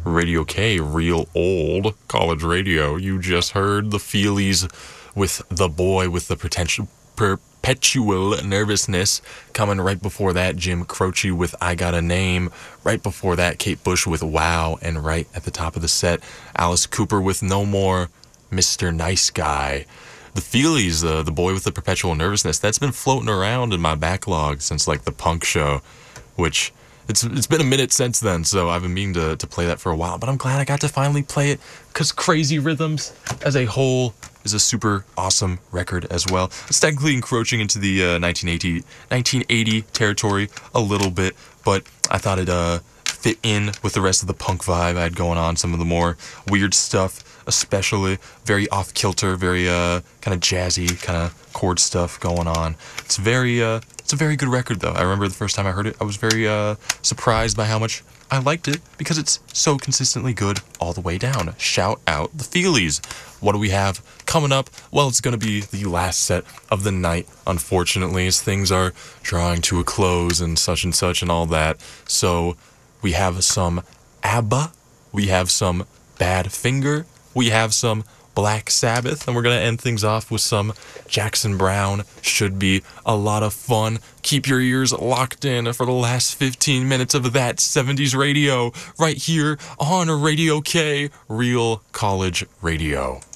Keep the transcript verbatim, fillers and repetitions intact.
Radio K, real old college radio. You just heard the Feelies with The Boy with the potential perpetual nervousness. Coming right before that, Jim Croce with I Got a Name. Right before that, Kate Bush with Wow. And right at the top of the set, Alice Cooper with No More, Mister Nice Guy. The Feelies, uh, The Boy with the Perpetual Nervousness, that's been floating around in my backlog since like the punk show, which it's it's been a minute since then, so I've been meaning to, to play that for a while, but I'm glad I got to finally play it, because Crazy Rhythms as a whole is a super awesome record as well. It's technically encroaching into the uh, nineteen eighty, nineteen eighty territory a little bit, but I thought it uh, fit in with the rest of the punk vibe I had going on, some of the more weird stuff, especially very off-kilter, very uh, kind of jazzy kind of chord stuff going on. It's very, uh, it's a very good record, though. I remember the first time I heard it, I was very uh, surprised by how much I liked it, because it's so consistently good all the way down. Shout out the Feelies. What do we have coming up? Well, it's going to be the last set of the night, unfortunately, as things are drawing to a close and such and such and all that. So we have some ABBA, we have some Badfinger, we have some Black Sabbath, and we're going to end things off with some Jackson Browne. Should be a lot of fun. Keep your ears locked in for the last fifteen minutes of that seventies radio right here on Radio K, Real College Radio.